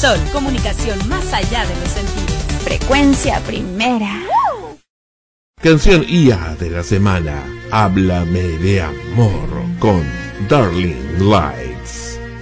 Sol, comunicación más allá de los sentidos. Frecuencia primera. Canción IA de la semana. Háblame de amor con Darling Light.